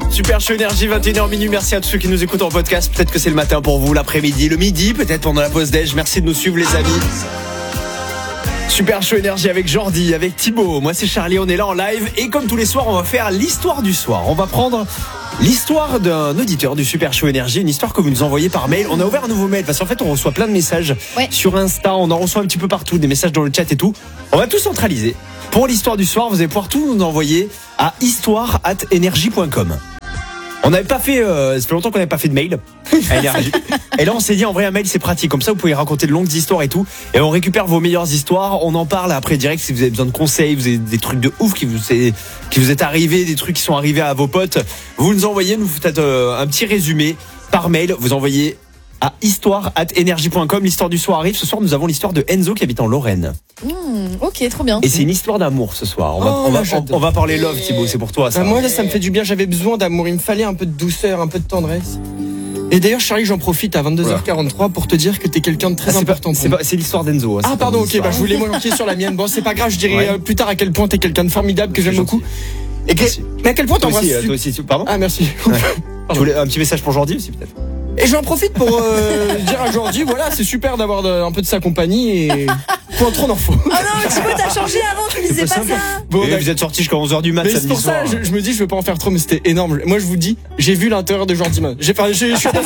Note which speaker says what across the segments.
Speaker 1: Super Show Énergie, 21h minuit. Merci à tous ceux qui nous écoutent en podcast. Peut-être que c'est le matin pour vous, l'après-midi, le midi, peut-être pendant la pause déj. Merci de nous suivre, les amis. Super Show Énergie avec Jordi, avec Thibaut. Moi, c'est Charlie, on est là en live. Et comme tous les soirs, on va faire l'histoire du soir. On va prendre l'histoire d'un auditeur du Super Show Énergie, une histoire que vous nous envoyez par mail. On a ouvert un nouveau mail parce qu'en fait, on reçoit plein de messages sur Insta. On en reçoit un petit peu partout, des messages dans le chat et tout. On va tout centraliser. Pour l'histoire du soir, vous allez pouvoir tout nous envoyer à histoire@energie.com. On n'avait pas fait, ça fait longtemps qu'on n'avait pas fait de mail à Énergie. Et là, on s'est dit, en vrai, un mail, c'est pratique. Comme ça, vous pouvez raconter de longues histoires et tout. Et on récupère vos meilleures histoires. On en parle après direct si vous avez besoin de conseils, vous avez des trucs de ouf qui vous est arrivé, des trucs qui sont arrivés à vos potes. Vous nous envoyez, nous faites un petit résumé par mail. Vous envoyez à histoire@energie.com. L'histoire du soir arrive. Ce soir, nous avons l'histoire de Enzo qui habite en Lorraine.
Speaker 2: Ok, trop bien.
Speaker 1: Et c'est une histoire d'amour ce soir. On va parler love, Thibaut, c'est pour toi ça.
Speaker 3: Moi, là, ça me fait du bien. J'avais besoin d'amour. Il me fallait un peu de douceur, un peu de tendresse. Et d'ailleurs, Charlie, j'en profite à 22h43 pour te dire que t'es quelqu'un de très important.
Speaker 1: C'est l'histoire d'Enzo.
Speaker 3: Ah, pardon, ok, je voulais manquer sur la mienne. Bon, c'est pas grave, je dirai plus tard à quel point t'es quelqu'un de formidable que j'aime beaucoup. Et mais à quel point t'embrasses.
Speaker 1: Toi aussi, pardon.
Speaker 3: Ah, merci.
Speaker 1: Tu voulais un petit message pour Jordi aussi, peut-être?
Speaker 3: Et j'en profite pour dire à Jordi, voilà, c'est super d'avoir un peu de sa compagnie et point trop d'en faut.
Speaker 2: Ah non, mais Thibaut, t'as changé avant, tu disais pas ça.
Speaker 1: Bon, vous êtes sortis jusqu'à 11h du mat samedi soir.
Speaker 3: C'est pour ça, je me dis, je veux pas en faire trop, mais c'était énorme. Moi, je vous dis, j'ai vu l'intérieur de Jordi Man. Je suis passé.
Speaker 2: T'as vu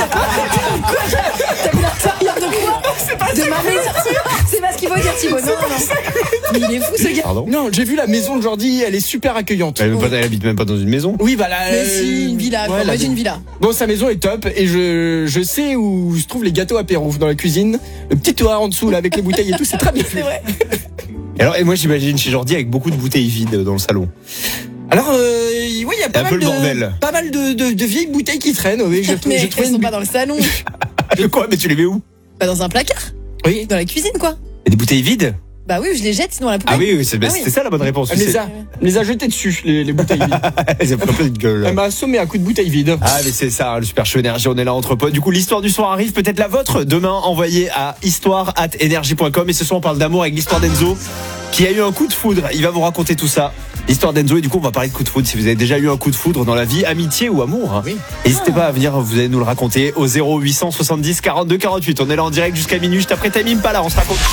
Speaker 2: l'intérieur de quoi? De ma maison. C'est pas ce qu'il faut dire, Thibaut. Non. Mais il est fou, ce gars.
Speaker 1: Pardon?
Speaker 3: Non, j'ai vu la maison de Jordi, elle est super accueillante.
Speaker 1: Elle habite même pas dans une maison.
Speaker 3: Oui, bah là.
Speaker 2: Mais si, une villa, une villa.
Speaker 3: Bon, sa maison est top et je sais où se trouvent les gâteaux apéro dans la cuisine. Le petit toit en dessous, là, avec les bouteilles et tout, c'est très bien.
Speaker 2: C'est vrai.
Speaker 1: Et moi, j'imagine chez Jordi avec beaucoup de bouteilles vides dans le salon.
Speaker 3: Alors, oui, il y a pas mal de vieilles bouteilles qui traînent. Oui,
Speaker 2: mais elles sont pas dans le salon.
Speaker 1: Quoi? Mais tu les mets où?
Speaker 2: Bah, dans un placard.
Speaker 3: Oui.
Speaker 2: Dans la cuisine, quoi.
Speaker 1: Et des bouteilles vides?
Speaker 2: Bah oui, je les jette sinon à la poubelle.
Speaker 1: Ah oui, c'était ça la bonne réponse.
Speaker 3: Elle les a jetées dessus, les bouteilles vides.
Speaker 1: Elles ont fait un peu de gueule.
Speaker 3: Elle m'a assommé à coups de bouteilles vides.
Speaker 1: Ah mais c'est ça, le Super Show Énergie, on est là entre potes. Du coup, l'histoire du soir arrive, peut-être la vôtre. Demain, envoyez à histoire@energie.com. Et ce soir, on parle d'amour avec l'histoire d'Enzo qui a eu un coup de foudre. Il va vous raconter tout ça. L'histoire d'Enzo, et du coup, on va parler de coup de foudre. Si vous avez déjà eu un coup de foudre dans la vie, amitié ou amour,
Speaker 3: oui.
Speaker 1: N'hésitez pas à venir, vous allez nous le raconter au 0800 70 42 48. On est là en direct jusqu'à minuit. Juste après Tamim Pala, on se raconte.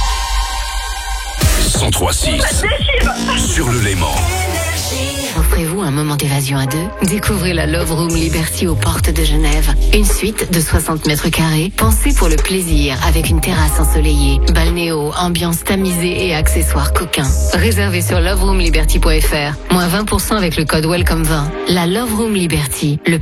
Speaker 4: 103.6 sur le Léman.
Speaker 5: Offrez-vous un moment d'évasion à deux? Découvrez la Love Room Liberty aux portes de Genève. Une suite de 60 mètres carrés, pensée pour le plaisir, avec une terrasse ensoleillée, balnéo, ambiance tamisée et accessoires coquins. Réservez sur loveroomliberty.fr. Moins 20% avec le code WELCOME20. La Love Room Liberty, le